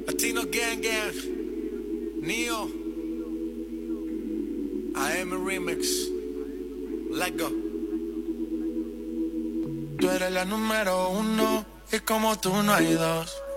Latino Gang Gang, Neo, AM Remix, Let Go. Tú eres la número uno y como tú no hay dos.